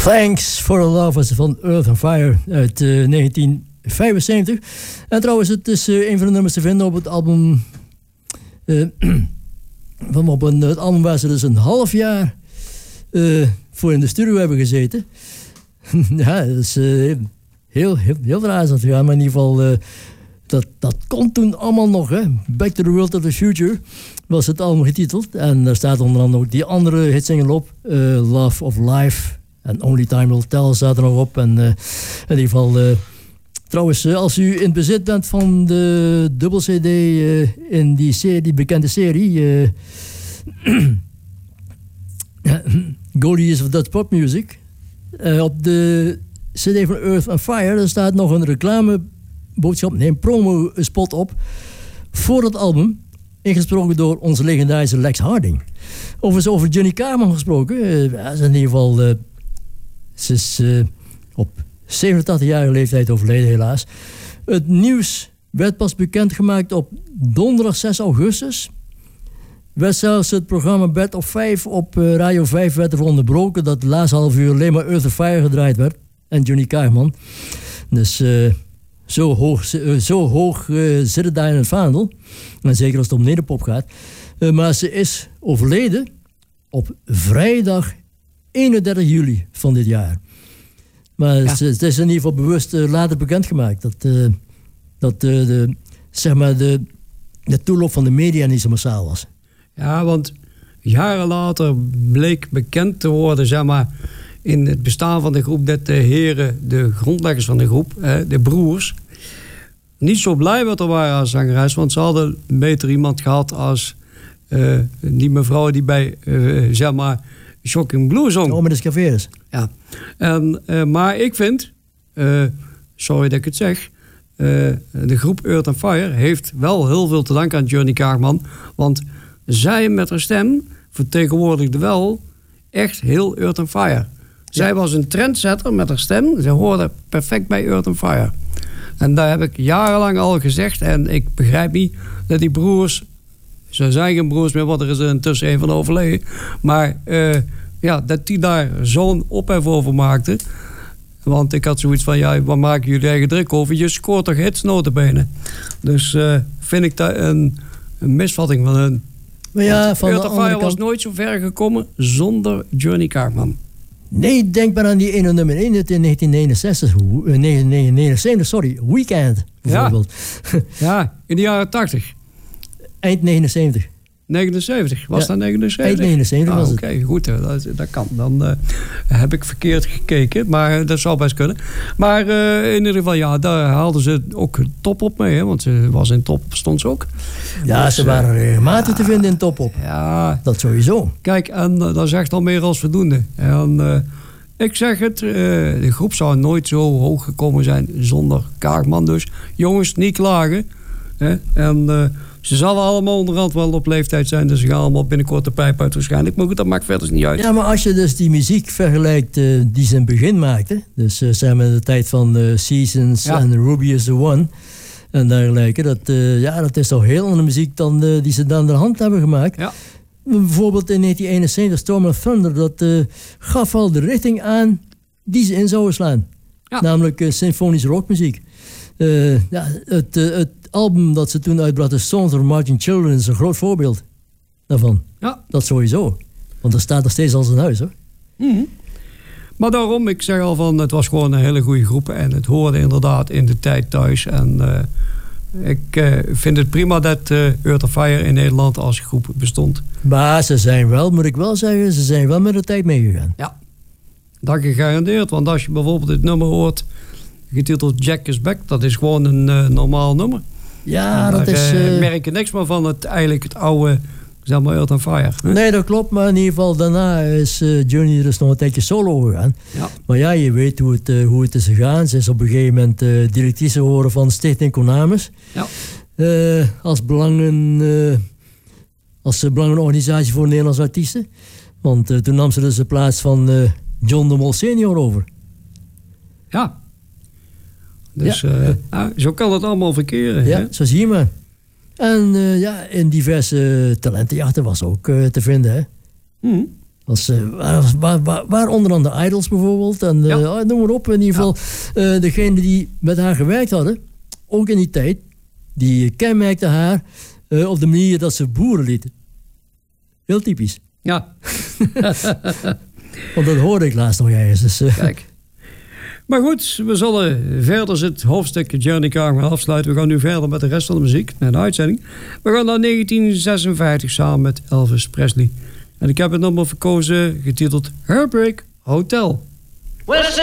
Thanks for the Love was van Earth and Fire uit 1975. En trouwens, het is een van de nummers te vinden op het album... het album waar ze dus een half jaar voor in de studio hebben gezeten. Ja, dat is heel razend. Ja, maar in ieder geval, dat kon toen allemaal nog. Hè. Back to the World of the Future was het album getiteld. En daar staat onder andere ook die andere hitsingle op. Love of Life en Only Time Will Tell staat er nog op. En in ieder geval... trouwens, als u in bezit bent van de dubbel CD in die bekende serie... Golden Years of Dutch Pop Music... op de CD van Earth and Fire... er staat nog een reclameboodschap... een promo-spot op... voor het album... ingesproken door onze legendarische Lex Harding. Over Johnny Carman gesproken... ja, in ieder geval... ze is op 87-jarige leeftijd overleden helaas. Het nieuws werd pas bekendgemaakt op donderdag 6 augustus... werd zelfs het programma Bed of 5 op Radio 5 werd ervoor onderbroken... dat de laatste half uur alleen maar Earth and Fire gedraaid werd. En Johnny Carman. Dus zo hoog zit het daar in het vaandel. En zeker als het om nederpop gaat. Maar ze is overleden op vrijdag 31 juli van dit jaar. Maar ja. Het is in ieder geval bewust later bekendgemaakt. Dat de toeloop van de media niet zo massaal was. Ja, want jaren later bleek bekend te worden, zeg maar, in het bestaan van de groep, dat de heren, de grondleggers van de groep, de broers, niet zo blij met haar waren als zangeres, want ze hadden beter iemand gehad als die mevrouw die bij, zeg maar, Shocking Blue zong. Oh, met de Scaveres. Ja. Maar ik vind, sorry dat ik het zeg, de groep Earth and Fire heeft wel heel veel te danken aan Johnny Carman, want zij met haar stem vertegenwoordigde wel echt heel Earth and Fire. Zij was een trendsetter met haar stem. Ze hoorde perfect bij Earth and Fire. En daar heb ik jarenlang al gezegd. En ik begrijp niet dat die broers... Ze zijn geen broers meer, want er is er intussen een van overleden. Maar dat die daar zo'n ophef over maakte. Want ik had zoiets van... Ja, waar maken jullie eigen druk over? Je scoort toch hits notabene. Dus vind ik dat een misvatting van hun. Maar ja, van Earth and Fire was nooit zo ver gekomen zonder Johnny Carman. Nee, denk maar aan die ene nummer 1 in 1979, Weekend bijvoorbeeld. Ja, in de jaren 80. Eind 79. 79, was dat 79? Eind 79 was het. Oké, goed, dat kan. Dan heb ik verkeerd gekeken, maar dat zou best kunnen. Maar in ieder geval, ja, daar haalden ze ook Top op mee, hè, want ze was in Top, stond ze ook. Ja, dus, ze waren regelmatig te vinden in Top op. Ja. Dat sowieso. Kijk, en dat is echt al meer als voldoende. En ik zeg het, de groep zou nooit zo hoog gekomen zijn zonder Carman. Dus jongens, niet klagen. Hè? En... ze zullen allemaal onderhand wel op leeftijd zijn. Dus ze gaan allemaal binnenkort de pijp uit waarschijnlijk. Maar goed, dat maakt verder niet uit. Ja, maar als je dus die muziek vergelijkt die ze in het begin maakten. Dus zijn we in de tijd van Seasons en Ruby is the One. En dergelijke. Dat is toch heel andere muziek dan die ze dan de hand hebben gemaakt. Ja. Bijvoorbeeld in 1971 Storm of Thunder. Dat gaf al de richting aan die ze in zouden slaan. Ja. Namelijk symfonische rockmuziek. Het album dat ze toen uitbrachten, Songs of Marching Children, is een groot voorbeeld daarvan. Ja. Dat sowieso. Want dat staat nog steeds als een huis, hoor. Mm-hmm. Maar daarom, ik zeg al van, het was gewoon een hele goede groep. En het hoorde inderdaad in de tijd thuis. En ik vind het prima dat Earth and Fire in Nederland als groep bestond. Maar ze zijn wel, moet ik wel zeggen, ze zijn wel met de tijd meegegaan. Ja, dat gegarandeerd. Want als je bijvoorbeeld het nummer hoort, getiteld Jack is Back, dat is gewoon een normaal nummer. Ja, dat is... Ik merk er niks meer van het oude, zeg maar, Earth and Fire. Nee, dat klopt, maar in ieder geval daarna is Johnny dus nog een tijdje solo gegaan. Ja. Maar ja, je weet hoe het is gegaan. Ze is op een gegeven moment directrice geworden van Stichting Konamis. Ja. Als belangenorganisatie voor Nederlandse artiesten. Want toen nam ze dus de plaats van John de Mol senior over. Ja. Dus zo kan het allemaal verkeren. Ja, hè? zo zie je maar. En in diverse talentenjachten was ook te vinden. Hè? Mm. Waar onder andere Idols bijvoorbeeld. En noem maar op. In ieder geval, degene die met haar gewerkt hadden, ook in die tijd, die kenmerkte haar op de manier dat ze boeren lieten. Heel typisch. Ja. Want dat hoorde ik laatst nog ergens. Dus, Kijk. Maar goed, we zullen verder het hoofdstuk Johnny Carson afsluiten. We gaan nu verder met de rest van de muziek, naar de uitzending. We gaan naar 1956 samen met Elvis Presley. En ik heb het nummer verkozen, getiteld Heartbreak Hotel. Well,